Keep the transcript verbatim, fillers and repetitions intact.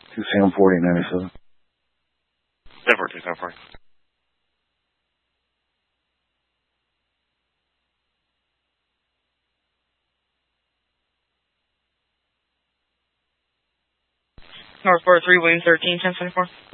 two Sam forty ninety-seven. Seven four two, seven four. North four three, William thirteen, ten seventy-four.